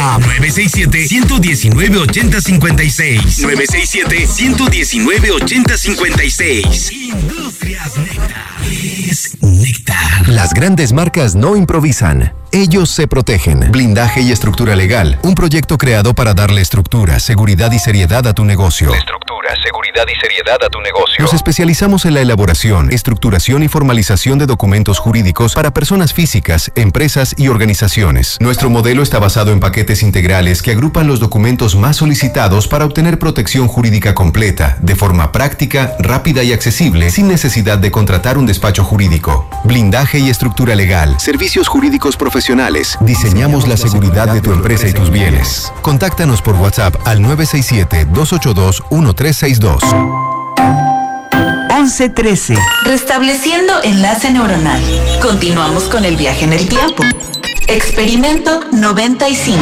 WhatsApp 967-119-8056. 967-119-8056. Industrias Néctar. Es Néctar. Las grandes marcas no improvisan. Ellos se protegen. Blindaje y estructura legal. Un proyecto creado para darle estructura, seguridad y seriedad a tu negocio. Nos especializamos en la elaboración, estructuración y formalización de documentos jurídicos para personas físicas, empresas y organizaciones. Nuestro modelo está basado en paquetes integrales que agrupan los documentos más solicitados para obtener protección jurídica completa, de forma práctica, rápida y accesible, sin necesidad de contratar un despacho jurídico. Blindaje y estructura legal. Servicios jurídicos profesionales. Diseñamos la seguridad de tu empresa y tus bienes. Contáctanos por WhatsApp al 967-282-1362. 11:13. Restableciendo enlace neuronal. Continuamos con el viaje en el tiempo. Experimento 95.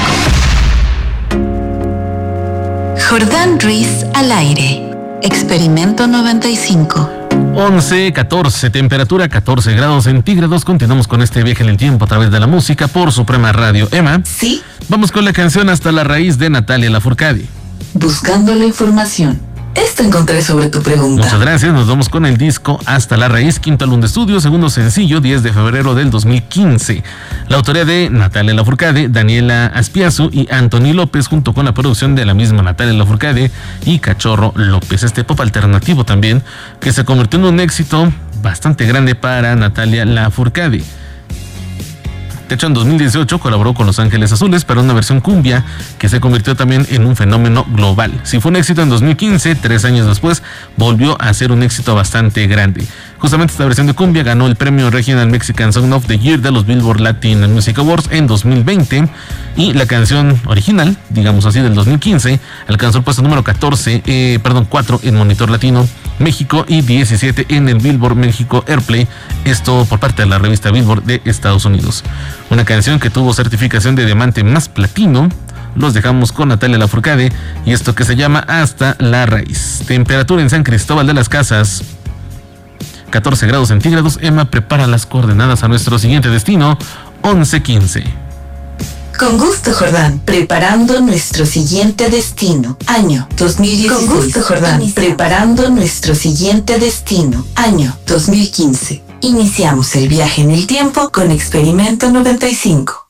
Jordán Ruiz al aire. Experimento 95. 11:14, temperatura 14 grados centígrados. Continuamos con este viaje en el tiempo a través de la música por Suprema Radio. Emma. Sí. Vamos con la canción Hasta la Raíz de Natalia Lafourcade. Buscando la información. Esto encontré sobre tu pregunta. Muchas gracias. Nos vamos con el disco Hasta la Raíz, quinto álbum de estudio, segundo sencillo, 10 de febrero del 2015. La autoría de Natalia Lafourcade, Daniela Aspiazu y Anthony López, junto con la producción de la misma Natalia Lafourcade y Cachorro López. Este pop alternativo también, que se convirtió en un éxito bastante grande para Natalia Lafourcade. De hecho, en 2018 colaboró con Los Ángeles Azules para una versión cumbia que se convirtió también en un fenómeno global. Si fue un éxito en 2015, 3 años después volvió a ser un éxito bastante grande. Justamente esta versión de cumbia ganó el premio Regional Mexican Song of the Year de los Billboard Latin Music Awards en 2020 y la canción original, digamos así, del 2015 alcanzó el puesto número 4 en Monitor Latino México y 17 en el Billboard México Airplay, esto por parte de la revista Billboard de Estados Unidos. Una canción que tuvo certificación de diamante más platino. Los dejamos con Natalia Lafourcade y esto que se llama Hasta la Raíz. Temperatura en San Cristóbal de las Casas, 14 grados centígrados. Emma prepara las coordenadas a nuestro siguiente destino, 11:15. Con gusto, Jordán. Preparando nuestro siguiente destino. Año 2016. Con gusto, Jordán. Preparando nuestro siguiente destino. Año 2015. Iniciamos el viaje en el tiempo con Experimento 95.